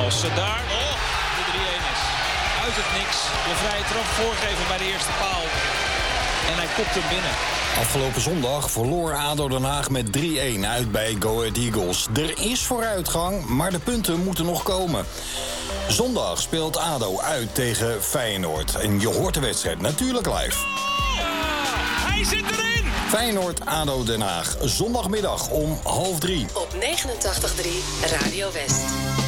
als daar de 3-1 is. Uit het niks. De vrije trap voorgeven bij de eerste paal. En hij kopt hem binnen. Afgelopen zondag verloor ADO Den Haag met 3-1 uit bij Go Ahead Eagles. Er is vooruitgang, maar de punten moeten nog komen. Zondag speelt ADO uit tegen Feyenoord. En je hoort de wedstrijd natuurlijk live. Hij zit erin! Feyenoord-ADO Den Haag. Zondagmiddag om 14:30. Op 89.3 Radio West.